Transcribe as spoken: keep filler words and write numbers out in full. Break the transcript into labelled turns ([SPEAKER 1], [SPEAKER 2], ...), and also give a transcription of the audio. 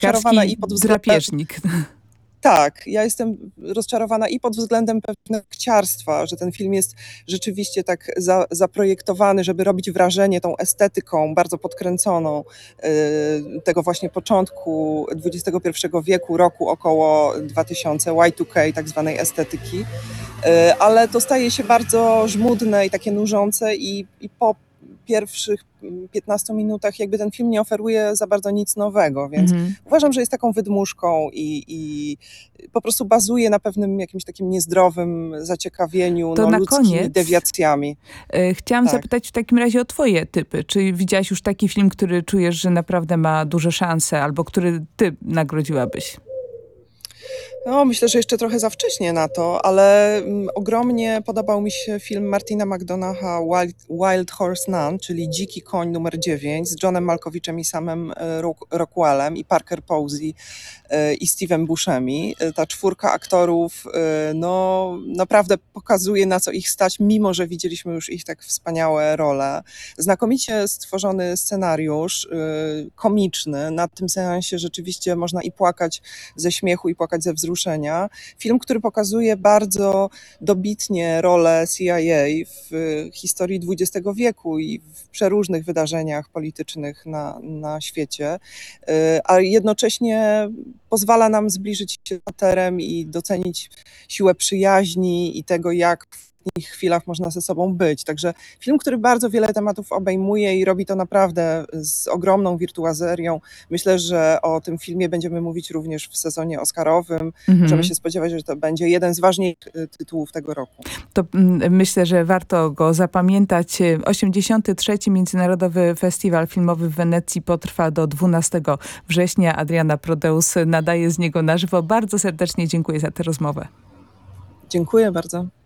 [SPEAKER 1] rozczarowana i pod względem...
[SPEAKER 2] drapieżnik.
[SPEAKER 1] Tak, ja jestem rozczarowana i pod względem pewnego akciarstwa, że ten film jest rzeczywiście tak za, zaprojektowany, żeby robić wrażenie tą estetyką bardzo podkręconą yy, tego właśnie początku dwudziestego pierwszego wieku, roku około dwa tysiące, Y dwa K, tak zwanej estetyki, yy, ale to staje się bardzo żmudne i takie nużące i, i po pierwszych piętnastu minutach jakby ten film nie oferuje za bardzo nic nowego, więc
[SPEAKER 2] Mhm.
[SPEAKER 1] uważam, że jest taką wydmuszką i, i po prostu bazuje na pewnym jakimś takim niezdrowym zaciekawieniu
[SPEAKER 2] To
[SPEAKER 1] no,
[SPEAKER 2] na
[SPEAKER 1] ludzkimi
[SPEAKER 2] koniec
[SPEAKER 1] dewiacjami.
[SPEAKER 2] e, chciałam
[SPEAKER 1] Tak.
[SPEAKER 2] zapytać w takim razie o twoje typy. Czy widziałaś już taki film, który czujesz, że naprawdę ma duże szanse, albo który ty nagrodziłabyś?
[SPEAKER 1] No, myślę, że jeszcze trochę za wcześnie na to, ale mm, ogromnie podobał mi się film Martina McDonagh'a Wild, Wild Horse Nun, czyli Dziki koń numer dziewięć z Johnem Malkoviczem i Samem e, Rock- Rockwellem i Parker Posey e, i Steve'em Buscemi. E, Ta czwórka aktorów e, no, naprawdę pokazuje, na co ich stać, mimo że widzieliśmy już ich tak wspaniałe role. Znakomicie stworzony scenariusz, e, komiczny. Na tym seansie rzeczywiście można i płakać ze śmiechu, i płakać ze wzruszenia. Film, który pokazuje bardzo dobitnie rolę C I A w historii dwudziestego wieku i w przeróżnych wydarzeniach politycznych na, na świecie, a jednocześnie pozwala nam zbliżyć się z bohaterem i docenić siłę przyjaźni i tego, jak w takich chwilach można ze sobą być. Także film, który bardzo wiele tematów obejmuje i robi to naprawdę z ogromną wirtuazerią. Myślę, że o tym filmie będziemy mówić również w sezonie oscarowym. Możemy
[SPEAKER 2] Mhm.
[SPEAKER 1] się spodziewać, że to będzie jeden z ważniejszych y, tytułów tego roku.
[SPEAKER 2] To mm, myślę, że warto go zapamiętać. osiemdziesiąty trzeci Międzynarodowy Festiwal Filmowy w Wenecji potrwa do dwunastego września. Adrianna Prodeus nadaje z niego na żywo. Bardzo serdecznie dziękuję za tę rozmowę.
[SPEAKER 1] Dziękuję bardzo.